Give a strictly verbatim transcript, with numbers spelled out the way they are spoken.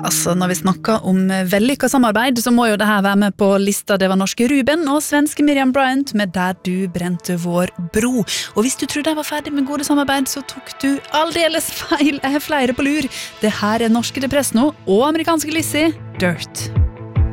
Altså, når vi snakker om vellykket samarbeid, så må jo det her være med på lista. Det var norske Ruben og svenske Miriam Bryant med Der du brente vår bro. Og hvis du trodde jeg var ferdig med gode samarbeid, så tok du aldeles feil. Jeg har flere på lur. Det her er norske Depresso og amerikanske Lizzie, Dirt.